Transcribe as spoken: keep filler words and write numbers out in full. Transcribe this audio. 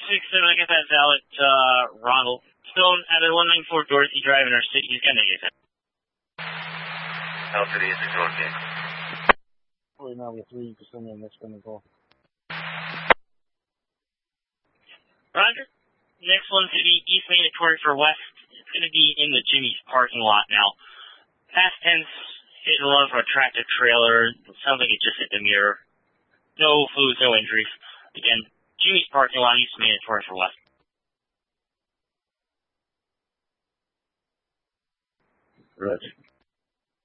six seven, I got that Valet, uh, Ronald Stone at a one nine four Dorothy Drive in our city. He's got negative. Alpha D is Dorothy. Right now with three percent and that's gonna go. Roger. Next one's gonna be East Mandatory for West. It's gonna be in the Jimmy's parking lot now. Past tense, hit and run from a tractor trailer. It sounds like it just hit the mirror. No fluids, no injuries. Again, Jimmy's parking lot, East Mandatory for West. Roger.